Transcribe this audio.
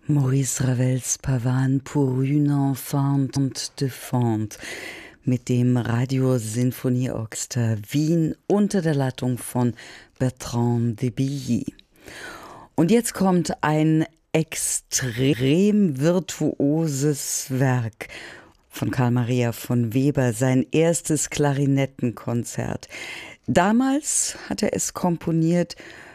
Maurice Ravels Pavane pour une enfant de fond mit dem Radiosinfonieorchester Wien unter der Leitung von Bertrand de Billy. Und jetzt kommt ein extrem virtuoses Werk von Carl Maria von Weber, sein erstes Klarinettenkonzert. Damals hat er es komponiert